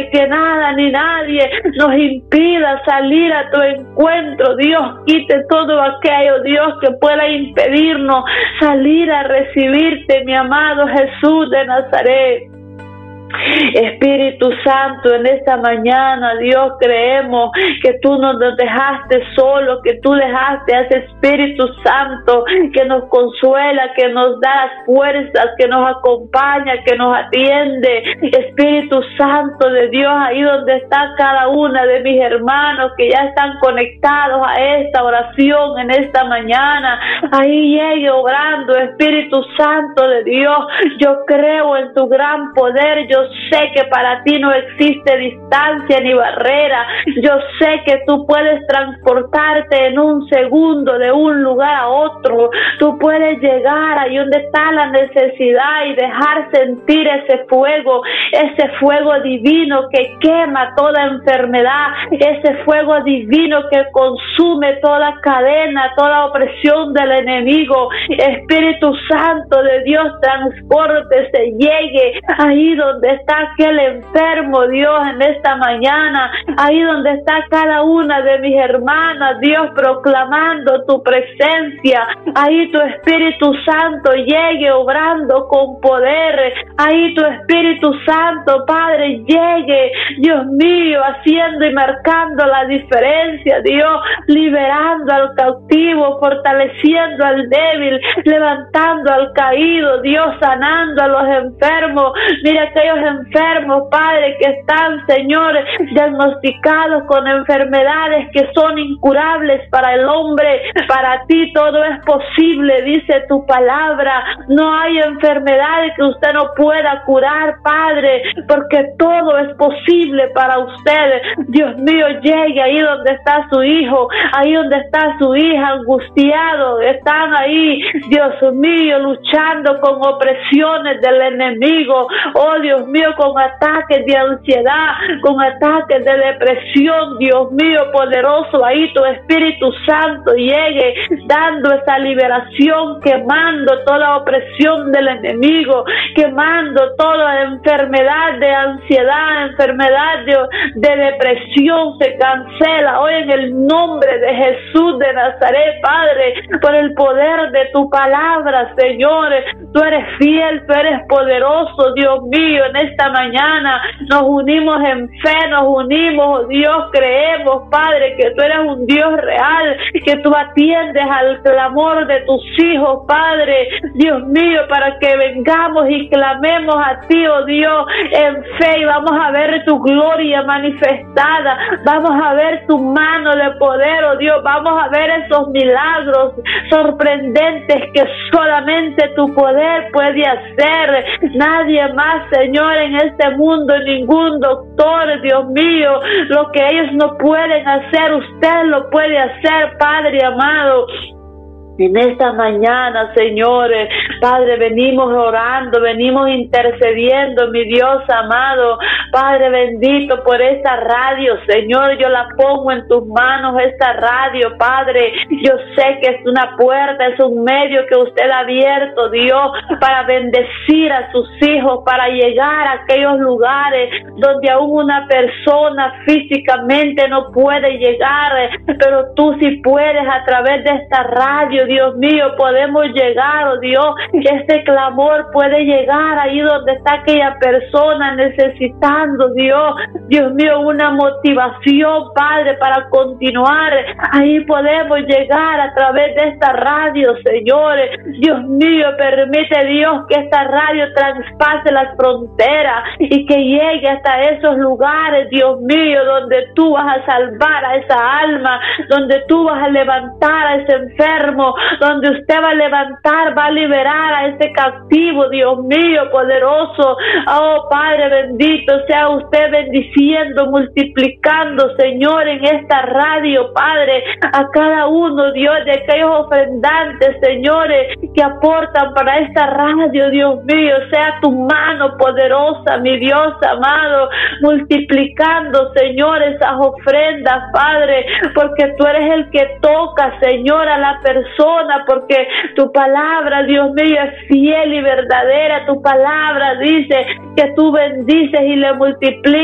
que nada ni nadie nos impida salir a tu encuentro. Dios, quite todo aquello, Dios, que pueda impedirnos salir a recibirte, mi amado Jesús de Nazaret. Espíritu Santo, en esta mañana, Dios, creemos que tú no nos dejaste solos, que tú dejaste a ese Espíritu Santo que nos consuela, que nos da las fuerzas, que nos acompaña, que nos atiende. Espíritu Santo de Dios, ahí donde está cada una de mis hermanos que ya están conectados a esta oración en esta mañana, ahí llegue obrando, Espíritu Santo de Dios. Yo creo en tu gran poder. Yo sé que para ti no existe distancia ni barrera. Yo sé que tú puedes transportarte en un segundo de un lugar a otro. Tú puedes llegar ahí donde está la necesidad y dejar sentir ese fuego divino que quema toda enfermedad, ese fuego divino que consume toda cadena, toda opresión del enemigo. Espíritu Santo de Dios, transpórtese, llegue ahí donde está aquel enfermo, Dios, en esta mañana, ahí donde está cada una de mis hermanas, Dios, proclamando tu presencia. Ahí tu Espíritu Santo llegue obrando con poder. Ahí tu Espíritu Santo, Padre, llegue, Dios mío, haciendo y marcando la diferencia, Dios, liberando al cautivo, fortaleciendo al débil, levantando al caído, Dios, sanando a los enfermos. Mira aquellos enfermos, Padre, que están, Señor, diagnosticados con enfermedades que son incurables para el hombre. Para ti todo es posible, dice tu palabra. No hay enfermedades que usted no pueda curar, Padre, porque todo es posible para usted. Dios mío, llegue ahí donde está su hijo, ahí donde está su hija, angustiado. Están ahí, Dios mío, luchando con opresiones del enemigo. Oh, Dios mío, con ataques de ansiedad, con ataques de depresión. Dios mío, poderoso, ahí tu Espíritu Santo llegue dando esa liberación, quemando toda opresión del enemigo, quemando toda enfermedad de ansiedad, enfermedad de depresión. Se cancela hoy en el nombre de Jesús de Nazaret, Padre, por el poder de tu palabra, Señor. Tú eres fiel, tú eres poderoso, Dios mío. En esta mañana nos unimos en fe, nos unimos, Dios, creemos, Padre, que tú eres un Dios real, que tú atiendes al clamor de tus hijos, Padre, Dios mío, para que vengamos y clamemos a ti, oh Dios, en fe, y vamos a ver tu gloria manifestada, vamos a ver tu mano de poder, oh Dios, vamos a ver esos milagros sorprendentes que solamente tu poder puede hacer. Nadie más, Señor, en este mundo, ningún doctor, Dios mío, lo que ellos no pueden hacer, usted lo puede hacer, Padre amado. En esta mañana, señores, Padre, venimos orando, venimos intercediendo, mi Dios amado, Padre bendito, por esta radio, Señor, yo la pongo en tus manos, esta radio, Padre, yo sé que es una puerta, es un medio que usted ha abierto, Dios, para bendecir a sus hijos, para llegar a aquellos lugares donde aún una persona físicamente no puede llegar, pero tú sí puedes a través de esta radio, Dios mío, podemos llegar, oh Dios, que este clamor puede llegar ahí donde está aquella persona necesitando, Dios mío, una motivación, Padre, para continuar. Ahí podemos llegar a través de esta radio, señores. Dios mío, permite, Dios, que esta radio traspase las fronteras y que llegue hasta esos lugares, Dios mío, donde tú vas a salvar a esa alma, donde tú vas a levantar a ese enfermo, donde usted va a levantar, va a liberar a ese cautivo, Dios mío, poderoso. Oh, Padre bendito, sea usted bendiciendo, multiplicando, Señor, en esta radio, Padre, a cada uno, Dios, de aquellos ofrendantes, señores, que aportan para esta radio, Dios mío, sea tu mano poderosa, mi Dios amado, multiplicando, Señor, esas ofrendas, Padre, porque tú eres el que toca, Señor, a la persona, porque tu palabra, Dios mío, es fiel y verdadera. Tu palabra dice que tú bendices y le multiplicas a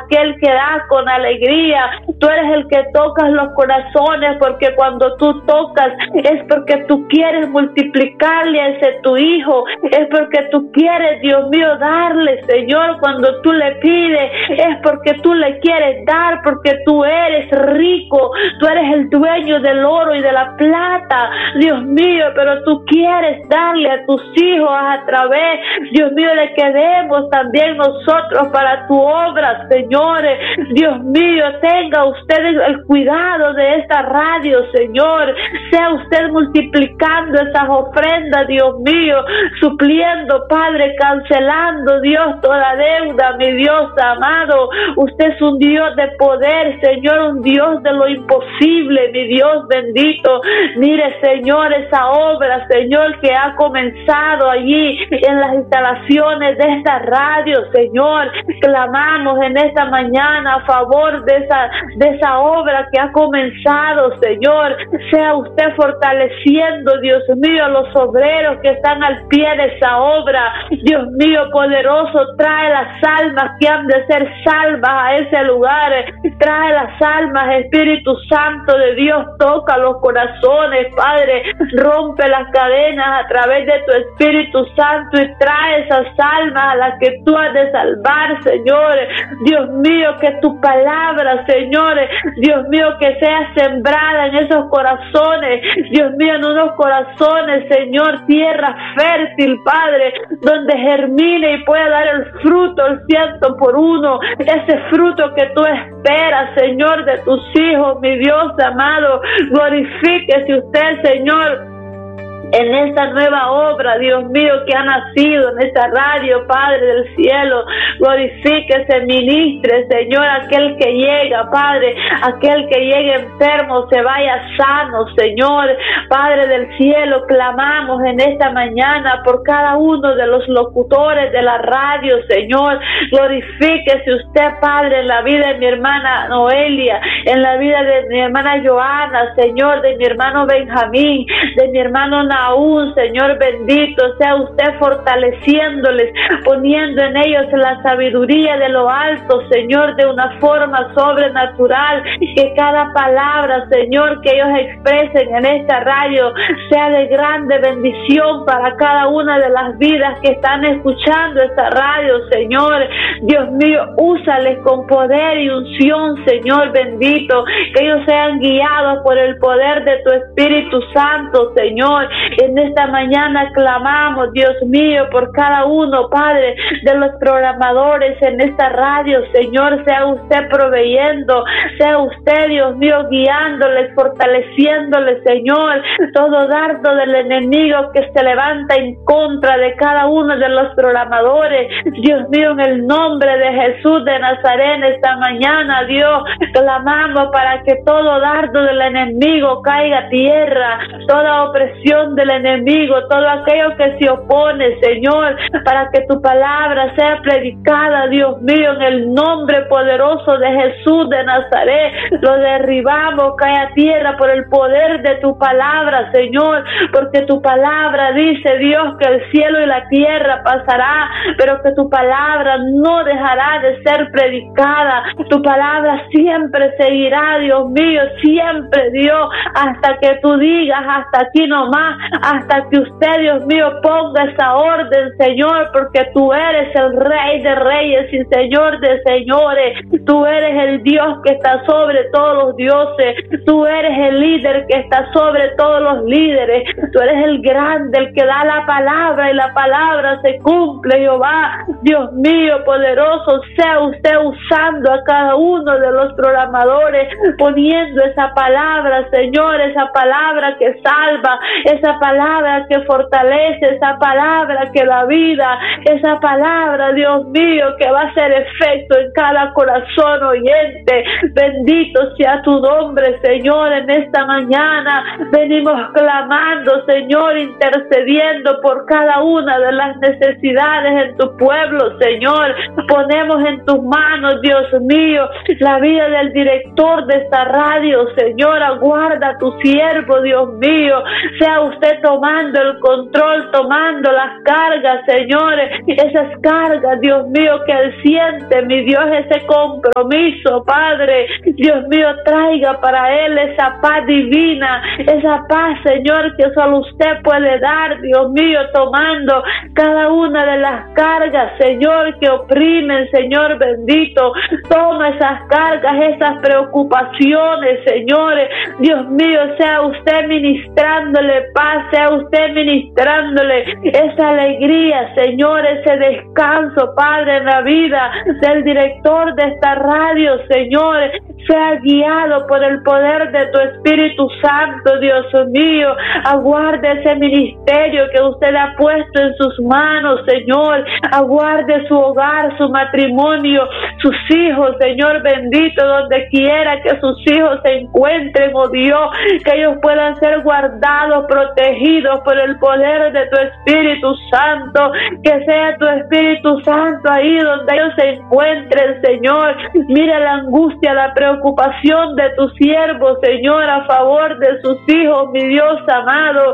aquel que da con alegría. Tú eres el que tocas los corazones, porque cuando tú tocas es porque tú quieres multiplicarle a ese tu hijo, es porque tú quieres, Dios mío, darle, Señor. Cuando tú le pides es porque tú le quieres dar, porque tú eres rico, tú eres el dueño del oro y de la plata, Dios mío, pero tú quieres darle a tus hijos a través, Dios mío, de que demos también nosotros para tu obra, señores. Dios mío, tenga usted el cuidado de esta radio, Señor. Sea usted multiplicando esas ofrendas, Dios mío, supliendo, Padre, cancelando, Dios, toda deuda, mi Dios amado. Usted es un Dios de poder, Señor, un Dios de lo imposible, mi Dios bendito. Mire, Señor, esa obra, Señor, que ha comenzado allí en las instalaciones de esta radio, Señor. Clamamos en esta mañana a favor de esa obra que ha comenzado, Señor. Sea usted fortaleciendo, Dios mío, a los obreros que están al pie de esa obra. Dios mío, poderoso, trae las almas que han de ser salvas a ese lugar. Trae las almas, Espíritu Santo de Dios, toca los corazones, Padre. Rompe las cadenas a través de tu Espíritu Santo y trae esas almas a las que tú has de salvar, Señor. Dios mío, que tu palabra, Señor, Dios mío, que sea sembrada en esos corazones, Dios mío, en unos corazones, Señor, tierra fértil, Padre, donde germine y pueda dar el fruto, el 100%, ese fruto que tú esperas, Señor, de tus hijos, mi Dios amado. Glorifíquese usted, Señor, en esta nueva obra, Dios mío, que ha nacido en esta radio, Padre del cielo. Glorifíquese, ministre, Señor, aquel que llega, Padre, aquel que llegue enfermo se vaya sano, Señor. Padre del cielo, clamamos en esta mañana por cada uno de los locutores de la radio, Señor. Glorifíquese usted, Padre, en la vida de mi hermana Noelia, en la vida de mi hermana Joana, Señor, de mi hermano Benjamín, de mi hermano aún, Señor bendito, sea usted fortaleciéndoles, poniendo en ellos la sabiduría de lo alto, Señor, de una forma sobrenatural. Que cada palabra, Señor, que ellos expresen en esta radio sea de grande bendición para cada una de las vidas que están escuchando esta radio, Señor. Dios mío, úsales con poder y unción, Señor bendito, que ellos sean guiados por el poder de tu Espíritu Santo, Señor. En esta mañana clamamos, Dios mío, por cada uno, Padre, de los programadores en esta radio, Señor. Sea usted proveyendo, sea usted, Dios mío, guiándoles, fortaleciéndoles, Señor. Todo dardo del enemigo que se levanta en contra de cada uno de los programadores, Dios mío, en el nombre de Jesús de Nazaret, en esta mañana, Dios, clamamos para que todo dardo del enemigo caiga a tierra, toda opresión del enemigo, todo aquello que se opone, Señor, para que tu palabra sea predicada, Dios mío, en el nombre poderoso de Jesús de Nazaret. Lo derribamos, cae a tierra por el poder de tu palabra, Señor, porque tu palabra dice, Dios, que el cielo y la tierra pasará, pero que tu palabra no dejará de ser predicada. Tu palabra siempre seguirá, Dios mío, siempre, Dios, hasta que tú digas, hasta aquí nomás, hasta que usted, Dios mío, ponga esa orden, Señor, porque tú eres el Rey de Reyes y Señor de Señores. Tú eres el Dios que está sobre todos los dioses. Tú eres el líder que está sobre todos los líderes. Tú eres el grande, el que da la palabra y la palabra se cumple, Jehová. Dios mío, poderoso, sea usted usando a cada uno de los programadores, poniendo esa palabra, Señor, esa palabra que salva, esa palabra que fortalece, esa palabra que da vida, esa palabra, Dios mío, que va a hacer efecto en cada corazón oyente. Bendito sea tu nombre, Señor. En esta mañana venimos clamando, Señor, intercediendo por cada una de las necesidades en tu pueblo, Señor. Ponemos en tus manos, Dios mío, la vida del director de esta radio, Señor. Aguarda a tu siervo, Dios mío. Sea usted usted tomando el control, tomando las cargas, señores, esas cargas, Dios mío, que Él siente, mi Dios, ese compromiso, Padre, Dios mío, traiga para Él esa paz divina, esa paz, Señor, que solo usted puede dar, Dios mío, tomando cada una de las cargas, Señor, que oprimen, Señor bendito, toma esas cargas, esas preocupaciones, señores, Dios mío, sea usted ministrándole paz, sea usted ministrándole esa alegría, Señor, ese descanso, Padre, en la vida del director de esta radio, Señor, sea guiado por el poder de tu Espíritu Santo, Dios mío, aguarde ese ministerio que usted ha puesto en sus manos, Señor, aguarde su hogar, su matrimonio, sus hijos, Señor bendito, donde quiera que sus hijos se encuentren, oh Dios, que ellos puedan ser guardados, protegidos por el poder de tu Espíritu Santo, que sea tu Espíritu Santo ahí donde ellos se encuentren, Señor. Mira la angustia, la preocupación de tu siervo, Señor, a favor de sus hijos, mi Dios amado.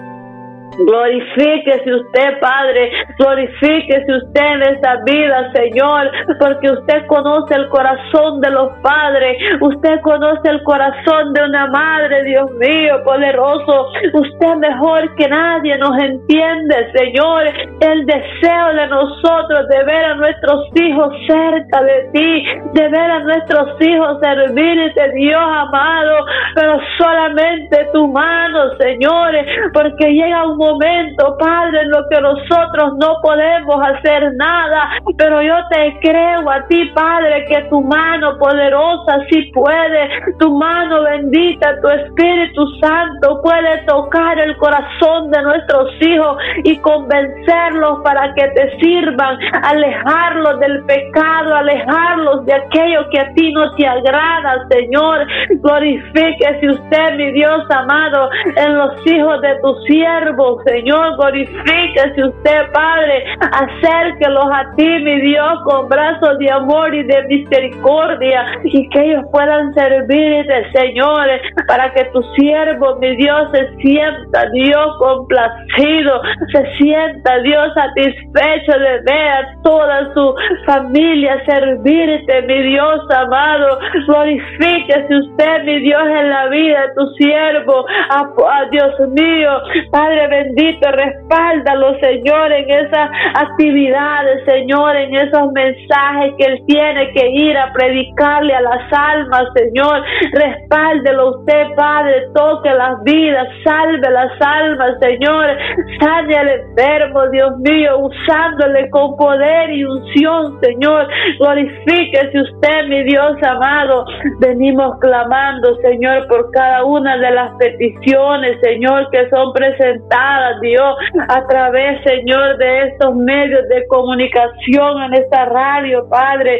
Glorifíquese usted, Padre, glorifíquese usted en esa vida, Señor, porque usted conoce el corazón de los padres, usted conoce el corazón de una madre, Dios mío, poderoso, usted mejor que nadie nos entiende, Señor, el deseo de nosotros de ver a nuestros hijos cerca de ti, de ver a nuestros hijos servirte, Dios amado, pero solamente tu mano, Señor, porque llega un momento, Padre, en lo que nosotros no podemos hacer nada, pero yo te creo a ti, Padre, que tu mano poderosa sí puede, tu mano bendita, tu Espíritu Santo puede tocar el corazón de nuestros hijos y convencerlos para que te sirvan, alejarlos del pecado, alejarlos de aquello que a ti no te agrada, Señor. Glorifíquese usted, mi Dios amado, en los hijos de tus siervos, Señor, glorifíquese usted, Padre, acérquelos a ti, mi Dios, con brazos de amor y de misericordia, y que ellos puedan servirte, Señor, para que tu siervo, mi Dios, se sienta, Dios, complacido, se sienta, Dios, satisfecho de ver a toda su familia servirte, mi Dios amado. Glorifíquese usted, mi Dios, en la vida de tu siervo, Dios mío, Padre bendito, respáldalo, Señor, en esas actividades, Señor, en esos mensajes que Él tiene que ir a predicarle a las almas, Señor. Respáldelo usted, Padre, toque las vidas, salve las almas, Señor. Sane al enfermo, Dios mío, usándole con poder y unción, Señor. Glorifíquese usted, mi Dios amado. Venimos clamando, Señor, por cada una de las peticiones, Señor, que son presentadas, Dios, a través, Señor, de estos medios de comunicación en esta radio, Padre.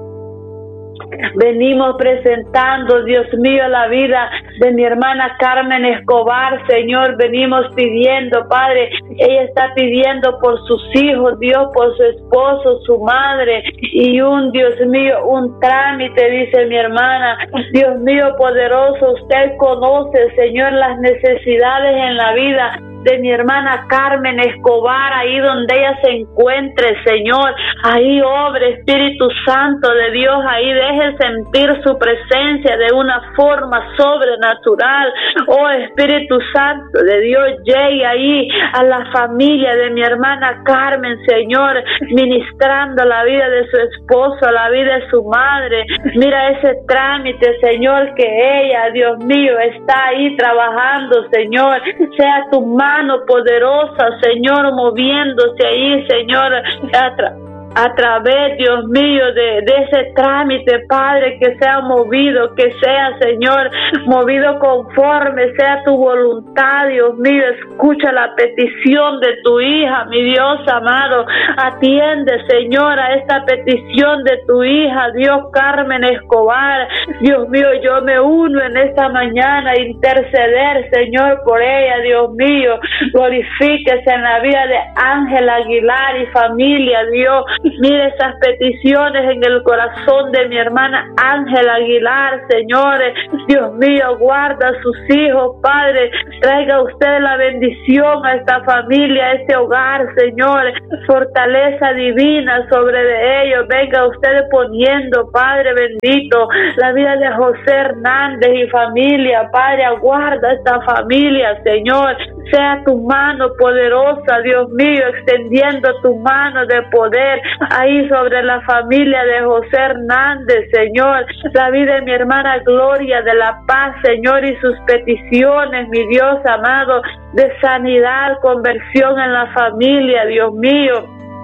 Venimos presentando, Dios mío, la vida de mi hermana Carmen Escobar, Señor. Venimos pidiendo, Padre, ella está pidiendo por sus hijos, Dios, por su esposo, su madre, y Dios mío, un trámite, dice mi hermana. Dios mío poderoso, usted conoce, Señor, las necesidades en la vida de mi hermana Carmen Escobar, ahí donde ella se encuentre, Señor. Ahí obre, Espíritu Santo de Dios, ahí deje sentir su presencia de una forma sobrenatural. Oh, Espíritu Santo de Dios, llegue ahí a la familia de mi hermana Carmen, Señor, ministrando la vida de su esposo, la vida de su madre. Mira ese trámite, Señor, que ella, Dios mío, está ahí trabajando, Señor. Sea tu mano poderosa, Señor, moviéndose ahí, Señor, a través, Dios mío, de ese trámite, Padre, que sea movido, que sea, Señor, movido conforme sea tu voluntad, Dios mío. Escucha la petición de tu hija, mi Dios amado. Atiende, Señor, a esta petición de tu hija, Dios, Carmen Escobar. Dios mío, yo me uno en esta mañana a interceder, Señor, por ella, Dios mío. Glorifíquese en la vida de Ángel Aguilar y familia, Dios. Mire esas peticiones en el corazón de mi hermana Ángela Aguilar, señores. Dios mío, guarda a sus hijos, Padre. Traiga usted la bendición a esta familia, a este hogar, Señor. Fortaleza divina sobre de ellos. Venga usted poniendo, Padre bendito, la vida de José Hernández y familia, Padre. Aguarda esta familia, Señor. Sea tu mano poderosa, Dios mío, extendiendo tu mano de poder ahí sobre la familia de José Hernández, Señor. La vida de mi hermana Gloria de la Paz, Señor, y sus peticiones, mi Dios amado, de sanidad, conversión en la familia, Dios mío.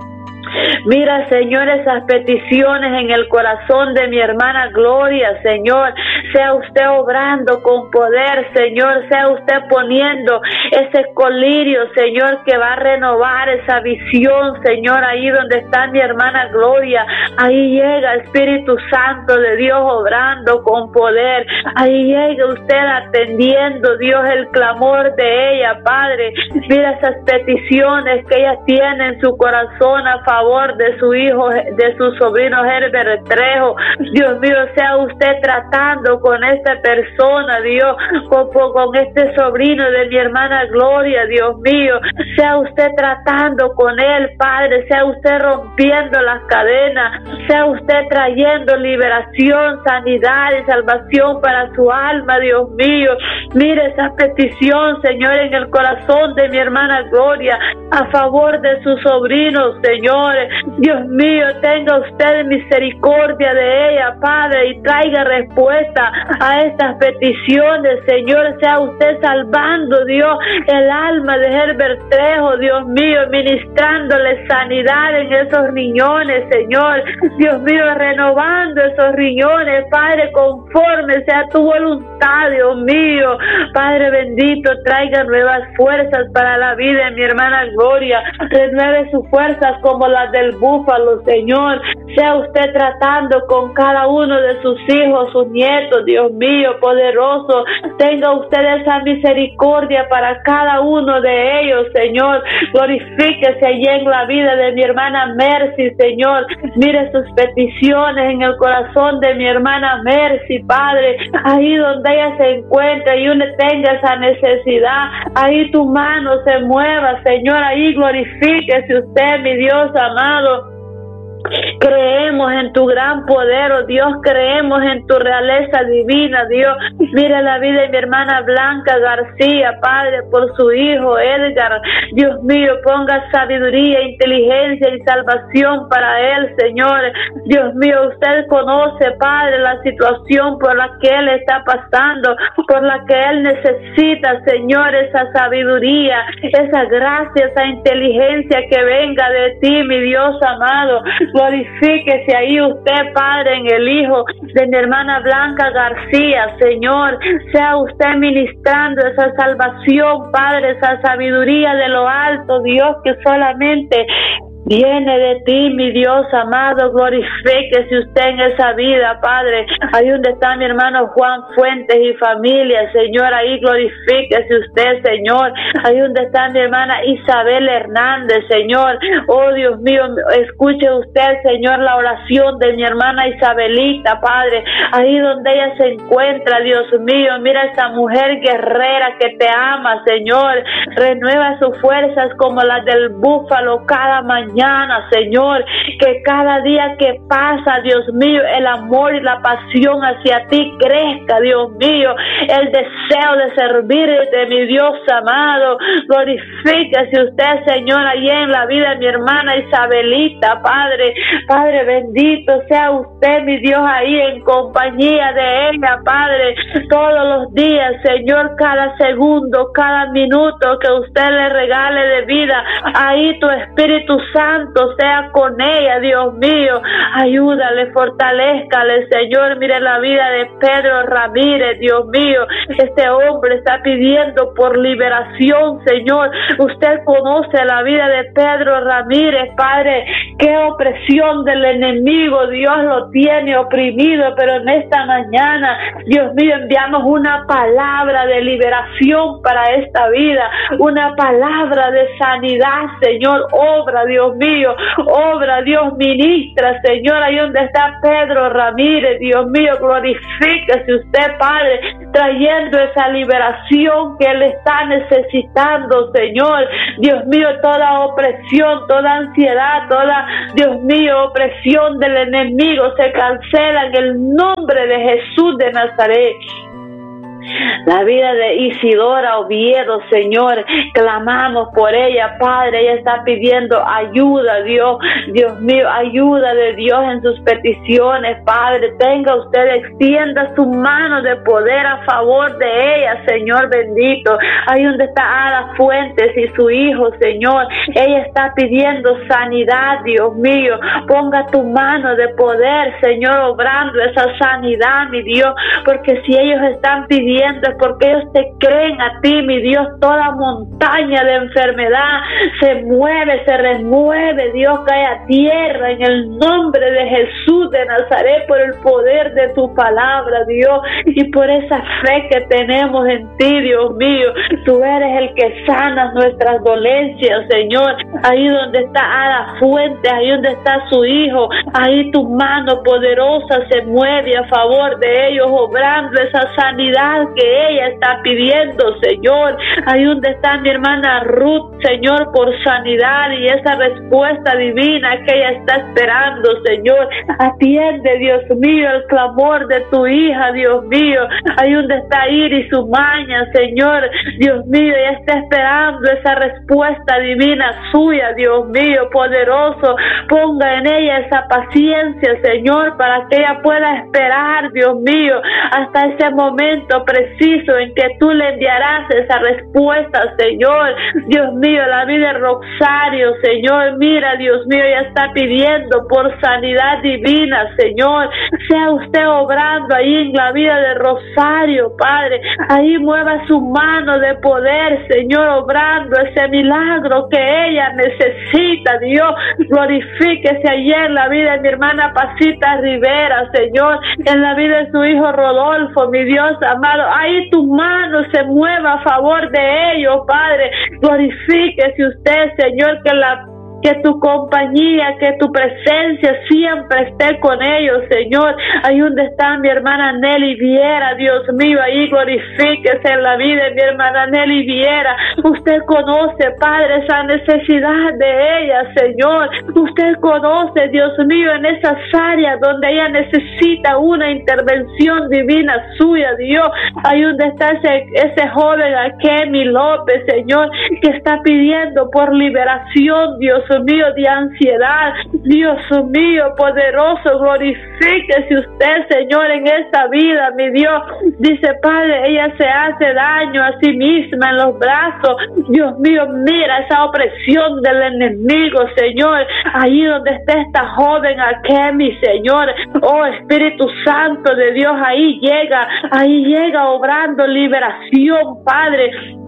Mira, Señor, esas peticiones en el corazón de mi hermana Gloria, Señor. Sea usted obrando con poder, Señor. Sea usted poniendo ese colirio, Señor, que va a renovar esa visión, Señor, ahí donde está mi hermana Gloria. Ahí llega el Espíritu Santo de Dios obrando con poder. Ahí llega usted atendiendo, Dios, el clamor de ella, Padre. Mira esas peticiones que ella tiene en su corazón a favor de su hijo, de su sobrino Herbert Trejo. Dios mío, sea usted tratando con esta persona, Dios, con este sobrino de mi hermana Gloria, Dios mío. Sea usted tratando con él, Padre. Sea usted rompiendo las cadenas. Sea usted trayendo liberación, sanidad y salvación para su alma, Dios mío. Mire esa petición, Señor, en el corazón de mi hermana Gloria a favor de su sobrino, Señor. Dios mío, tenga usted misericordia de ella, Padre, y traiga respuesta a estas peticiones, Señor. Sea usted salvando, Dios, el alma de Herbert Trejo, Dios mío, ministrándole sanidad en esos riñones, Señor. Dios mío, renovando esos riñones, Padre, conforme sea tu voluntad, Dios mío. Padre bendito, traiga nuevas fuerzas para la vida de mi hermana Gloria. Renueve sus fuerzas como las del búfalo, Señor. Sea usted tratando con cada uno de sus hijos, sus nietos, Dios mío, poderoso. Tenga usted esa misericordia para cada uno de ellos, Señor. Glorifíquese allí en la vida de mi hermana Mercy, Señor. Mire sus peticiones en el corazón de mi hermana Mercy, Padre. Ahí donde ella se encuentra y uno tenga esa necesidad, ahí tu mano se mueva, Señor. Ahí glorifíquese usted, mi Dios amado. Creemos en tu gran poder, oh Dios, creemos en tu realeza divina, Dios. Mira la vida de mi hermana Blanca García, Padre, por su hijo Edgar. Dios mío, ponga sabiduría, inteligencia y salvación para él, Señor. Dios mío, usted conoce, Padre, la situación por la que él está pasando, por la que él necesita, Señor, esa sabiduría, esa gracia, esa inteligencia que venga de ti, mi Dios amado. Glorifíquese ahí usted, Padre, en el hijo de mi hermana Blanca García, Señor. Sea usted ministrando esa salvación, Padre, esa sabiduría de lo alto, Dios, que solamente viene de ti, mi Dios amado. Glorifíquese usted en esa vida, Padre. Ahí donde está mi hermano Juan Fuentes y familia, Señor. Ahí glorifíquese usted, Señor. Ahí donde está mi hermana Isabel Hernández, Señor. Oh, Dios mío, escuche usted, Señor, la oración de mi hermana Isabelita, Padre. Ahí donde ella se encuentra, Dios mío. Mira esa mujer guerrera que te ama, Señor. Renueva sus fuerzas como las del búfalo cada mañana, Señor, que cada día que pasa, Dios mío, el amor y la pasión hacia ti crezca, Dios mío, el deseo de servirte, mi Dios amado. Glorifíquese usted, Señor, allí en la vida de mi hermana Isabelita, Padre. Padre bendito, sea usted, mi Dios, ahí en compañía de ella, Padre, todos los días, Señor, cada segundo, cada minuto que usted le regale de vida, ahí tu Espíritu Santo sea con ella, Dios mío. Ayúdale, fortalézcale, Señor. Mire la vida de Pedro Ramírez, Dios mío. Este hombre está pidiendo por liberación, Señor. Usted conoce la vida de Pedro Ramírez, Padre. Qué opresión del enemigo, Dios lo tiene oprimido, pero en esta mañana, Dios mío, enviamos una palabra de liberación para esta vida, una palabra de sanidad, Señor. Obra, Dios Dios mío, obra, Dios, ministra, Señor, ahí donde está Pedro Ramírez, Dios mío, glorifíquese usted, Padre, trayendo esa liberación que él está necesitando, Señor. Dios mío, toda opresión, toda ansiedad, toda, Dios mío, opresión del enemigo se cancela en el nombre de Jesús de Nazaret. La vida de Isidora Oviedo, Señor, clamamos por ella, Padre. Ella está pidiendo ayuda, Dios mío, ayuda de Dios en sus peticiones, Padre. Tenga usted, extienda su mano de poder a favor de ella, Señor bendito. Ahí donde está Ada Fuentes y su hijo, Señor, ella está pidiendo sanidad, Dios mío. Ponga tu mano de poder, Señor, obrando esa sanidad, mi Dios, porque si ellos están pidiendo es porque ellos te creen a ti, mi Dios. Toda montaña de enfermedad se mueve, se remueve, Dios, cae a tierra en el nombre de Jesús de Nazaret, por el poder de tu palabra, Dios, y por esa fe que tenemos en ti, Dios mío. Tú eres el que sana nuestras dolencias, Señor. Ahí donde está Ada Fuentes, ahí donde está su hijo, ahí tu mano poderosa se mueve a favor de ellos, obrando esa sanidad que ella está pidiendo, Señor. Ahí donde está mi hermana Ruth, Señor, por sanidad y esa respuesta divina que ella está esperando, Señor. Atiende, Dios mío, el clamor de tu hija, Dios mío. Ahí donde está Iris Umaña, Señor, Dios mío, ella está esperando esa respuesta divina suya, Dios mío, poderoso. Ponga en ella esa paciencia, Señor, para que ella pueda esperar, Dios mío, hasta ese momento preciso en que tú le enviarás esa respuesta, Señor. Dios mío, la vida de Rosario, Señor, mira, Dios mío, ella está pidiendo por sanidad divina, Señor. Sea usted obrando ahí en la vida de Rosario, Padre. Ahí mueva su mano de poder, Señor, obrando ese milagro que ella necesita, Dios. Glorifíquese allí en la vida de mi hermana Pasita Rivera, Señor, en la vida de su hijo Rodolfo, mi Dios amado. Ahí tu mano se mueva a favor de ellos, Padre. Glorifíquese usted, Señor, que tu compañía, que tu presencia siempre esté con ellos, Señor. Ahí donde está mi hermana Nelly Viera, Dios mío, ahí glorifíquese en la vida de mi hermana Nelly Viera. Usted conoce, Padre, esa necesidad de ella, Señor. Usted conoce, Dios mío, en esas áreas donde ella necesita una intervención divina suya, Dios. Ahí donde está ese joven Akemi López, Señor, que está pidiendo por liberación, Dios mío, de ansiedad. Dios mío, poderoso, glorifíquese usted, Señor, en esta vida, mi Dios. Dice, Padre, ella se hace daño a sí misma en los brazos. Dios mío, mira esa opresión del enemigo, Señor. Ahí donde está esta joven Akemi, Señor. Oh, Espíritu Santo de Dios, ahí llega obrando liberación, Padre.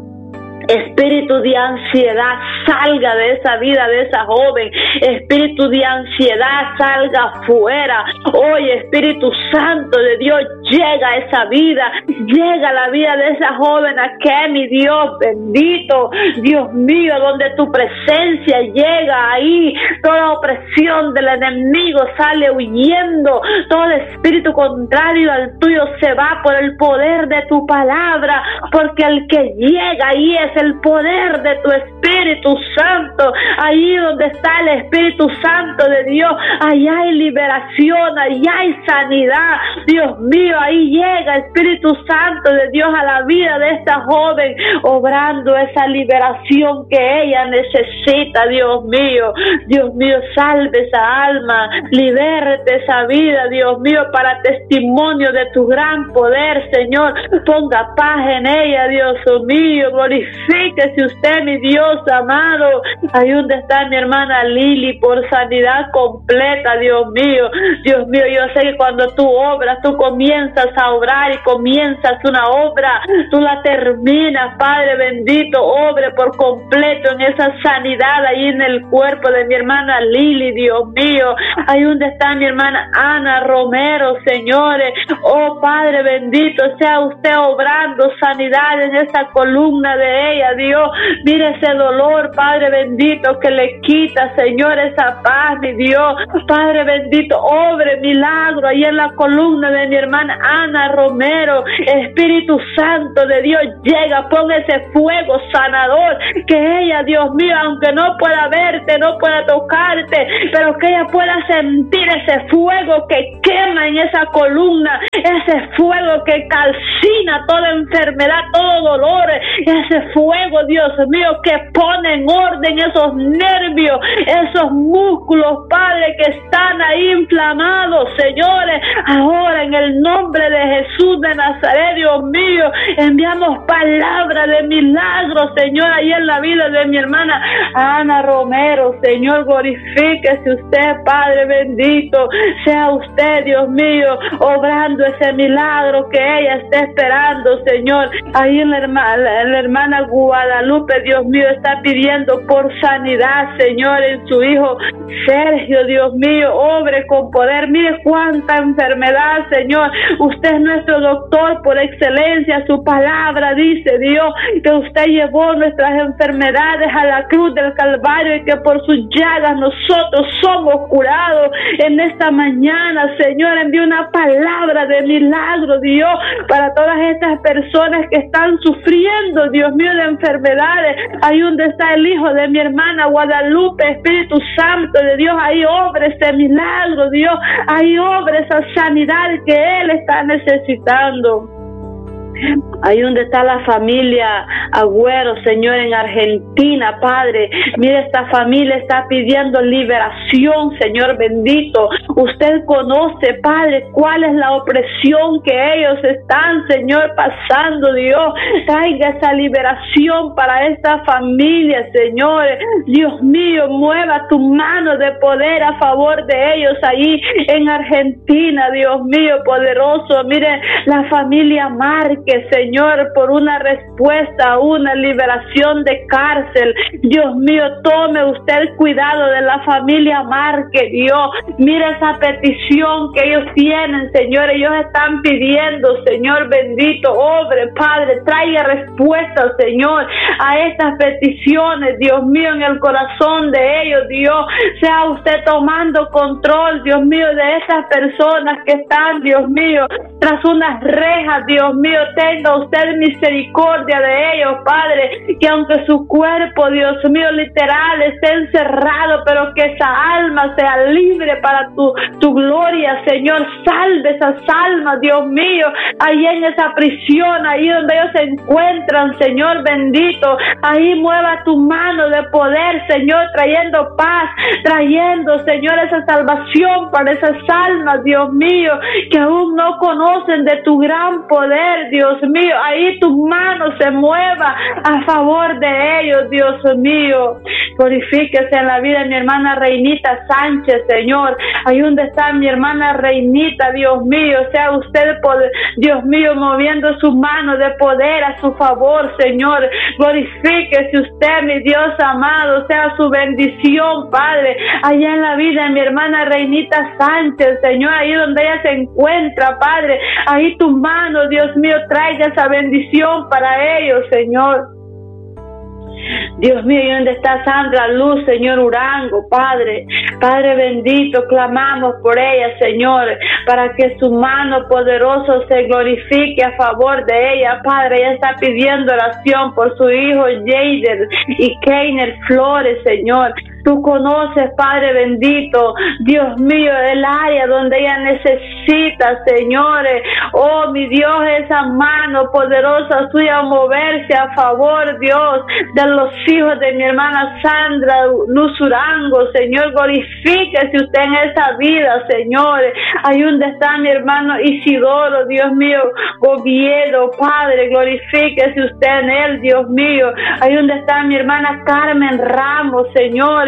Espíritu de ansiedad, salga de esa vida de esa joven. Espíritu de ansiedad, salga afuera. Hoy, Espíritu Santo de Dios, llega a esa vida, llega a la vida de esa joven aquí, mi Dios bendito. Dios mío, donde tu presencia llega, ahí toda opresión del enemigo sale huyendo. Todo espíritu contrario al tuyo se va por el poder de tu palabra, porque el que llega ahí es el poder de tu Espíritu Santo. Ahí donde está el Espíritu Santo de Dios, allá hay liberación, allá hay sanidad. Dios mío, ahí llega Espíritu Santo de Dios a la vida de esta joven, obrando esa liberación que ella necesita. Dios mío, salve esa alma, liberte esa vida, Dios mío, para testimonio de tu gran poder, Señor. Ponga paz en ella, Dios mío, glorifíquese usted, mi Dios amado. Ahí donde está mi hermana Lili, por sanidad completa, Dios mío, yo sé que cuando tú obras, tú comienzas comienzas a obrar y comienzas una obra, tú la terminas, Padre bendito, obre por completo en esa sanidad ahí en el cuerpo de mi hermana Lili, Dios mío, ahí donde está mi hermana Ana Romero, señores, oh Padre bendito, sea usted obrando sanidad en esa columna de ella, Dios, mire ese dolor, Padre bendito, que le quita, Señor, esa paz, mi Dios, Padre bendito, obre milagro ahí en la columna de mi hermana Ana Romero, Espíritu Santo de Dios, llega, pon ese fuego sanador, que ella, Dios mío, aunque no pueda verte, no pueda tocarte, pero que ella pueda sentir ese fuego que quema en esa columna, ese fuego que calcina toda enfermedad, todo dolor, ese fuego, Dios mío, que pone en orden esos nervios, esos músculos, Padre, que están ahí inflamados, señores, ahora en el nombre de Jesús de Nazaret, Dios mío, enviamos palabra de milagro, Señor, ahí en la vida de mi hermana Ana Romero, Señor, glorifíquese usted, Padre bendito, sea usted, Dios mío, obrando ese milagro que ella está esperando, Señor, ahí en la hermana Guadalupe, Dios mío, está pidiendo por sanidad, Señor, en su hijo Sergio, Dios mío, obre con poder, mire cuánta enfermedad, Señor, usted es nuestro doctor por excelencia, su palabra dice, Dios, que usted llevó nuestras enfermedades a la cruz del Calvario y que por sus llagas nosotros somos curados. En esta mañana, Señor, envía una palabra de milagro, Dios, para todas estas personas que están sufriendo, Dios mío, de enfermedades. Ahí donde está el hijo de mi hermana Guadalupe, Espíritu Santo de Dios, ahí obra ese milagro, Dios, ahí obra esa sanidad que él está necesitando. Ahí donde está la familia Agüero, Señor, en Argentina, Padre, mire, esta familia está pidiendo liberación, Señor bendito, usted conoce, Padre, cuál es la opresión que ellos están, Señor, pasando, Dios, traiga esa liberación para esta familia, Señor, Dios mío, mueva tu mano de poder a favor de ellos ahí en Argentina, Dios mío, poderoso, mire, la familia Márquez, Señor, por una respuesta, una liberación de cárcel. Dios mío, tome usted cuidado de la familia Márquez, Dios. Mira esa petición que ellos tienen, Señor. Ellos están pidiendo, Señor bendito, obre, Padre, traiga respuesta, Señor, a estas peticiones, Dios mío, en el corazón de ellos, Dios. Sea usted tomando control, Dios mío, de esas personas que están, Dios mío, tras unas rejas, Dios mío, tenga usted misericordia de ellos, Padre, que aunque su cuerpo, Dios mío, literal esté encerrado, pero que esa alma sea libre para tu gloria, Señor. Salve esas almas, Dios mío, ahí en esa prisión, ahí donde ellos se encuentran, Señor bendito, ahí mueva tu mano de poder, Señor, trayendo paz, trayendo, Señor, esa salvación para esas almas, Dios mío, que aún no conocen de tu gran poder, Dios mío, ahí tu mano se mueva a favor de ellos, Dios mío. Glorifíquese en la vida de mi hermana Reinita Sánchez, Señor, ahí donde está mi hermana Reinita, Dios mío, sea usted, Dios mío, moviendo su mano de poder a su favor, Señor. Glorifíquese usted, mi Dios amado, sea su bendición, Padre, allá en la vida de mi hermana Reinita Sánchez, Señor, ahí donde ella se encuentra, Padre, ahí tu mano, Dios mío, traiga esa bendición para ellos, Señor. Dios mío, ¿y dónde está Sandra Luz, Señor Urango, Padre? Padre bendito, clamamos por ella, Señor, para que su mano poderosa se glorifique a favor de ella, Padre. Ella está pidiendo oración por su hijo Jader y Keiner Flores, Señor. Tú conoces, Padre bendito, Dios mío, el área donde ella necesita, señores. Oh, mi Dios, esa mano poderosa suya moverse a favor, Dios, de los hijos de mi hermana Sandra Luz Urango, Señor. Glorifíquese usted en esa vida, señores. Ahí donde está mi hermano Isidoro, Dios mío, Gobierno, Padre, glorifíquese usted en él, Dios mío. Ahí donde está mi hermana Carmen Ramos, señores.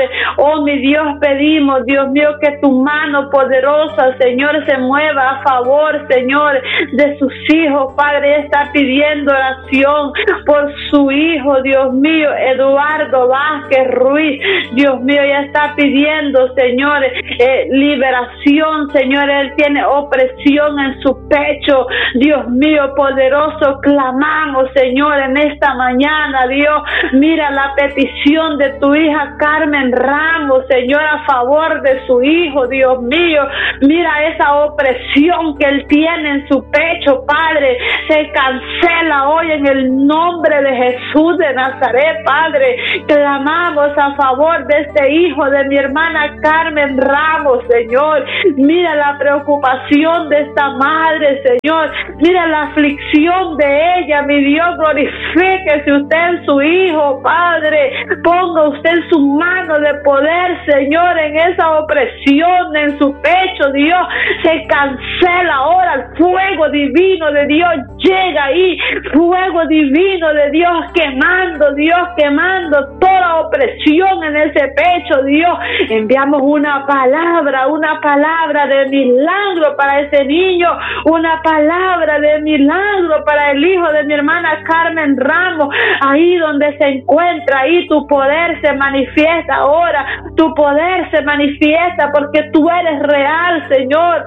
Oh, mi Dios, pedimos, Dios mío, que tu mano poderosa, Señor, se mueva a favor, Señor, de sus hijos. Padre, está pidiendo oración por su hijo, Dios mío, Eduardo Vázquez Ruiz. Dios mío, ya está pidiendo, Señor, liberación, Señor. Él tiene opresión en su pecho. Dios mío, poderoso, clamamos, Señor, en esta mañana, Dios. Mira la petición de tu hija Carmen Ramos, Señor, a favor de su hijo, Dios mío. Mira esa opresión que él tiene en su pecho, Padre. Se cancela hoy en el nombre de Jesús de Nazaret, Padre. Clamamos a favor de este hijo de mi hermana Carmen Ramos, Señor. Mira la preocupación de esta madre, Señor. Mira la aflicción de ella, mi Dios. Glorifíquese usted en su hijo, Padre. Ponga usted su mano de poder, Señor, en esa opresión en su pecho, Dios. Se cancela ahora. El fuego divino de Dios llega ahí. Fuego divino de Dios quemando, Dios, quemando toda opresión en ese pecho, Dios. Enviamos una palabra de milagro para ese niño, una palabra de milagro para el hijo de mi hermana Carmen Ramos. Ahí donde se encuentra, ahí tu poder se manifiesta ahora. Tu poder se manifiesta porque tú eres real, Señor.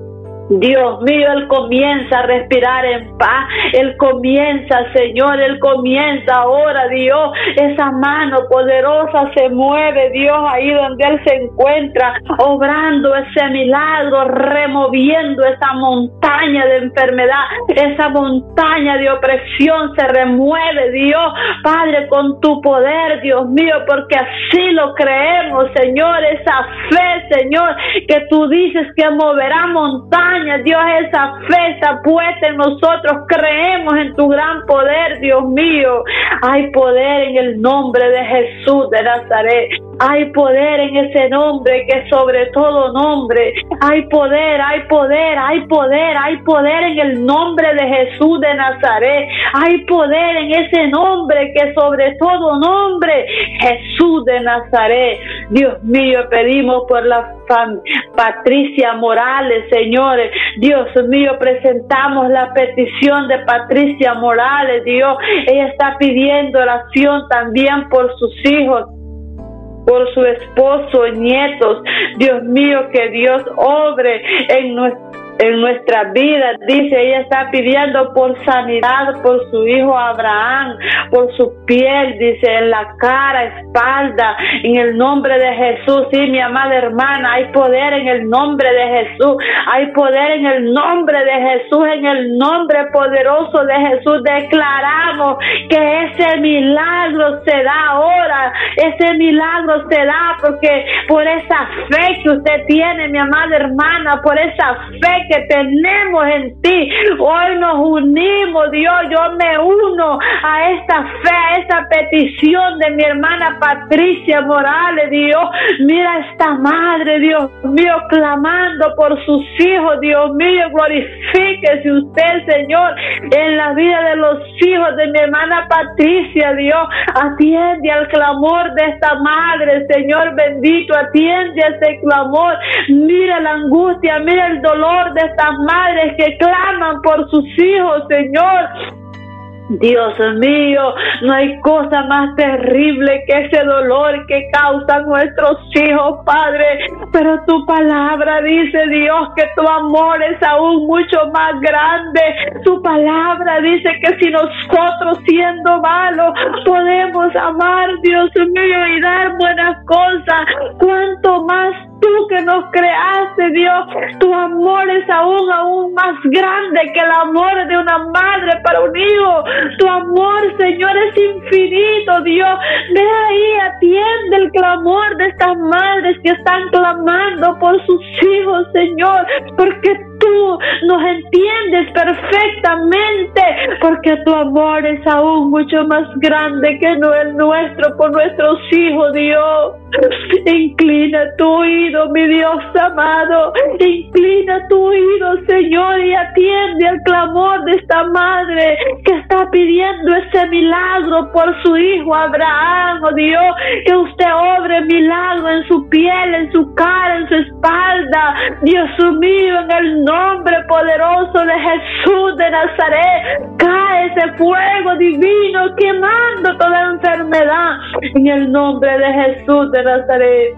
Dios mío, Él comienza a respirar en paz. Él comienza, Señor, Él comienza ahora, Dios. Esa mano poderosa se mueve, Dios, ahí donde Él se encuentra, obrando ese milagro, removiendo esa montaña de enfermedad, esa montaña de opresión se remueve, Dios, Padre, con tu poder, Dios mío, porque así lo creemos, Señor. Esa fe, Señor, que tú dices que moverá montañas, Dios, esa fe está puesta en nosotros. Creemos en tu gran poder, Dios mío. Hay poder en el nombre de Jesús de Nazaret. Hay poder en ese nombre que sobre todo nombre. Hay poder, hay poder, hay poder, hay poder en el nombre de Jesús de Nazaret. Hay poder en ese nombre que sobre todo nombre, Jesús de Nazaret. Dios mío, pedimos por la Patricia Morales, señores. Dios mío, presentamos la petición de Patricia Morales, Dios. Ella está pidiendo oración también por sus hijos, por su esposo, nietos. Dios mío, que Dios obre en nuestra vida. Dice, ella está pidiendo por sanidad por su hijo Abraham, por su piel, dice, en la cara, espalda, en el nombre de Jesús. Sí, mi amada hermana, hay poder en el nombre de Jesús. Hay poder en el nombre de Jesús, en el nombre poderoso de Jesús. Declaramos que ese milagro se da ahora. Ese milagro se da porque por esa fe que usted tiene, mi amada hermana, por esa fe que tenemos en ti, hoy nos unimos, Dios. Yo me uno a esta fe, a esta petición de mi hermana Patricia Morales, Dios. Mira esta madre, Dios mío, clamando por sus hijos, Dios mío. Glorifíquese usted, Señor, en la vida de los hijos de mi hermana Patricia, Dios. Atiende al clamor de esta madre, Señor bendito. Atiende a ese clamor. Mira la angustia, mira el dolor de estas madres que claman por sus hijos, Señor. Dios mío, no hay cosa más terrible que ese dolor que causan nuestros hijos, Padre. Pero tu palabra dice, Dios, que tu amor es aún mucho más grande. Tu palabra dice que si nosotros, siendo malos, podemos amar, Dios mío, y dar buenas cosas, cuánto más tú que nos creaste, Dios. Tu amor es aún más grande que el amor de una madre para un hijo. Tu amor, Señor, es infinito, Dios. Ve ahí, atiende el clamor de estas madres que están clamando por sus hijos, Señor, porque tú nos entiendes perfectamente, porque tu amor es aún mucho más grande que el nuestro por nuestros hijos, Dios. Inclina tu oído, mi Dios amado, inclina tu oído, Señor, y atiende al clamor de esta madre que está pidiendo ese milagro por su hijo Abraham, oh Dios, que usted obre milagro en su piel, en su cara, en su espalda, Dios mío, en el nombre poderoso de Jesús de Nazaret, cae ese fuego divino quemando toda enfermedad, en el nombre de Jesús de Nazaret.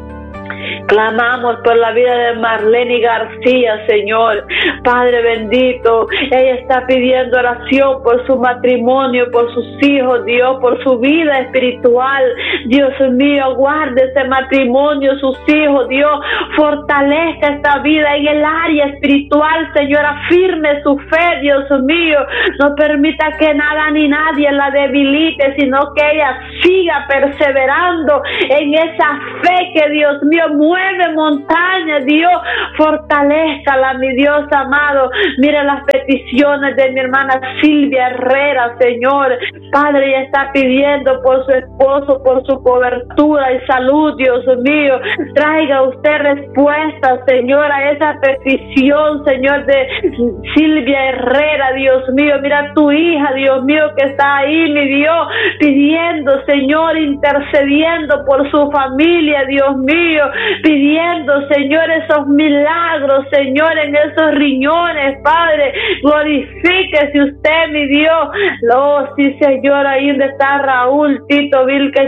Clamamos por la vida de Marlene García, Señor. Padre bendito, ella está pidiendo oración por su matrimonio, por sus hijos, Dios, por su vida espiritual. Dios mío, guarde ese matrimonio, sus hijos, Dios, fortalezca esta vida en el área espiritual, Señor, afirme su fe, Dios mío. No permita que nada ni nadie la debilite, sino que ella siga perseverando en esa fe que, Dios mío, mueve montañas, Dios, fortalézcala, mi Dios amado. Mire las peticiones de mi hermana Silvia Herrera, Señor. Padre, ella está pidiendo por su esposo, por su cobertura y salud, Dios mío. Traiga usted respuesta, Señor, a esa petición, Señor, de Silvia Herrera, Dios mío. Mira tu hija, Dios mío, que está ahí, mi Dios, pidiendo, Señor, intercediendo por su familia, Dios mío, pidiendo, Señor, esos milagros, Señor, en esos riñones, Padre. Glorifíquese usted, mi Dios. Oh, sí, Señor, ahí donde está Raúl Tito Vilca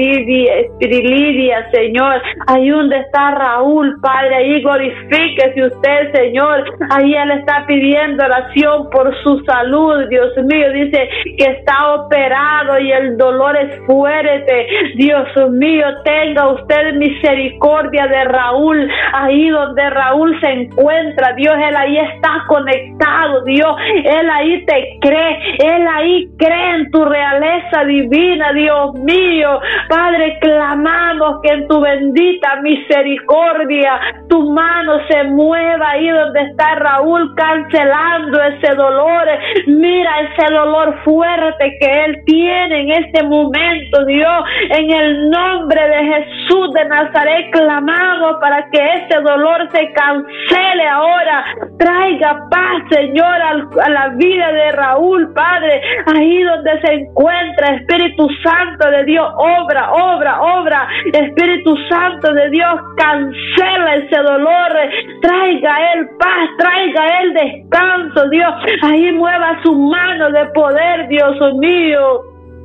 Espirilidia, Señor, ahí donde está Raúl, Padre, ahí glorifíquese usted, Señor. Ahí él está pidiendo oración por su salud, Dios mío. Dice que está operado y el dolor es fuerte. Dios mío, tenga usted misericordia de Raúl, ahí donde Raúl se encuentra, Dios, él ahí está conectado, Dios, él ahí te cree, él ahí cree en tu realeza divina, Dios mío. Padre, clamamos que en tu bendita misericordia tu mano se mueva ahí donde está Raúl, cancelando ese dolor. Mira ese dolor fuerte que él tiene en este momento, Dios, en el nombre de Jesús de Nazaret clamamos para que ese dolor se cancele ahora. Traiga paz, Señor, a la vida de Raúl, Padre, ahí donde se encuentra. Espíritu Santo de Dios, obra, obra, obra. Espíritu Santo de Dios, cancela ese dolor. Traiga él paz, traiga él descanso, Dios. Ahí mueva su mano de poder, Dios mío.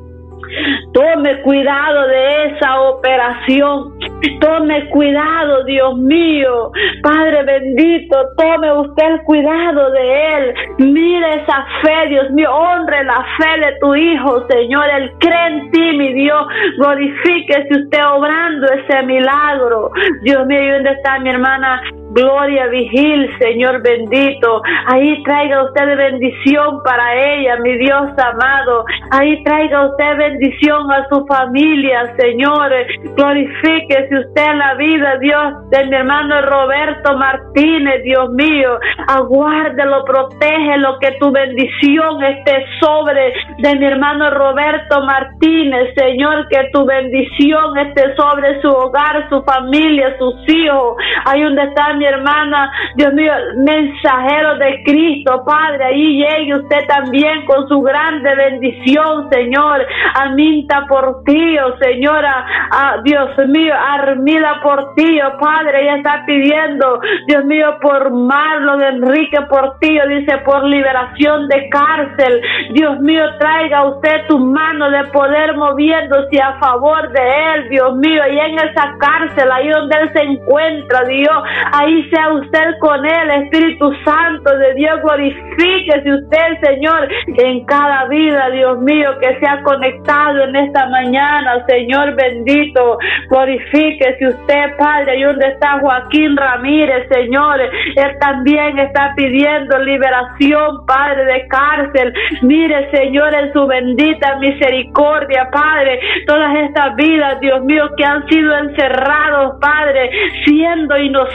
Tome cuidado de esa operación. Tome cuidado, Dios mío. Padre bendito, tome usted el cuidado de él. Mire esa fe, Dios mío. Honre la fe de tu hijo, Señor. Él cree en ti, mi Dios. Glorifíquese usted obrando ese milagro. Dios mío, ¿y dónde está mi hermana Gloria Vigil, Señor bendito? Ahí traiga usted bendición para ella, mi Dios amado. Ahí traiga usted bendición a su familia, Señor. Glorifíquese usted en la vida, Dios, de mi hermano Roberto Martínez, Dios mío. Aguárdelo, protégelo, que tu bendición esté sobre de mi hermano Roberto Martínez, Señor, que tu bendición esté sobre su hogar, su familia, sus hijos. Ahí donde está mi hermana, Dios mío, mensajero de Cristo, Padre, ahí llegue usted también con su grande bendición, Señor. Aminta Portillo, Señora, Dios mío, Armida Portillo, Padre, ella está pidiendo, Dios mío, por Marlon Enrique Portillo, dice, por liberación de cárcel. Dios mío, traiga usted tu mano de poder moviéndose a favor de él, Dios mío, y en esa cárcel, ahí donde él se encuentra, Dios, ahí sea usted con él, Espíritu Santo de Dios. Glorifíquese usted, Señor, en cada vida, Dios mío, que se ha conectado en esta mañana, Señor bendito. Glorifíquese usted, Padre, y donde está Joaquín Ramírez, Señor, él también está pidiendo liberación, Padre, de cárcel. Mire, Señor, en su bendita misericordia, Padre, todas estas vidas, Dios mío, que han sido encerrados, Padre, siendo inocentes,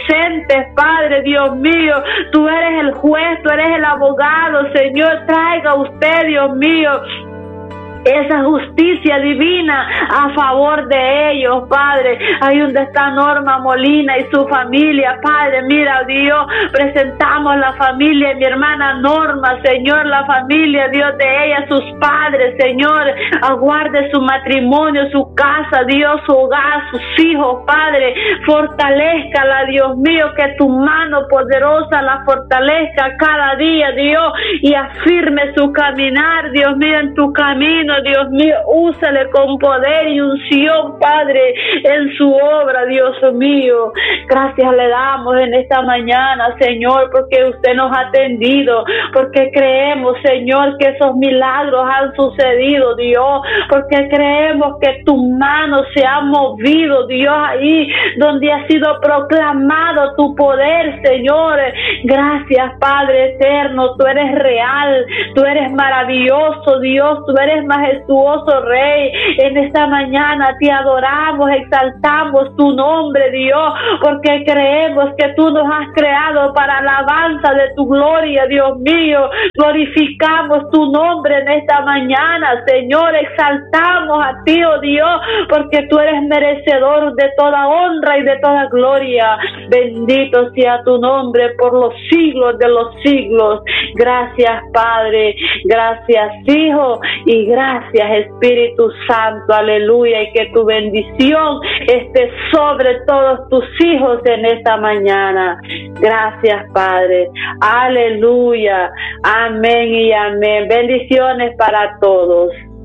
inocentes, Padre, Dios mío. Tú eres el juez, tú eres el abogado, Señor. Traiga usted, Dios mío, esa justicia divina a favor de ellos, Padre. Ahí donde está Norma Molina y su familia, Padre, mira, Dios, presentamos la familia de mi hermana Norma, Señor, la familia, Dios, de ella, sus padres, Señor, aguarde su matrimonio, su casa, Dios, su hogar, sus hijos, Padre, fortalézcala, Dios mío, que tu mano poderosa la fortalezca cada día, Dios, y afirme su caminar, Dios mío, en tu camino, Dios mío, úsale con poder y unción, Padre, en su obra, Dios mío. Gracias le damos en esta mañana, Señor, porque usted nos ha atendido, porque creemos, Señor, que esos milagros han sucedido, Dios, porque creemos que tu mano se ha movido, Dios, ahí donde ha sido proclamado tu poder, Señor. Gracias, Padre eterno, tú eres real, tú eres maravilloso, Dios, tú eres majestuoso Rey. En esta mañana te adoramos, exaltamos tu nombre, Dios, porque creemos que tú nos has creado para alabanza de tu gloria, Dios mío. Glorificamos tu nombre en esta mañana, Señor, exaltamos a ti, oh Dios, porque tú eres merecedor de toda honra y de toda gloria. Bendito sea tu nombre por los siglos de los siglos. Gracias, Padre, gracias, Hijo, y gracias, Espíritu Santo, aleluya, y que tu bendición esté sobre todos tus hijos en esta mañana. Gracias, Padre, aleluya, amén y amén. Bendiciones para todos.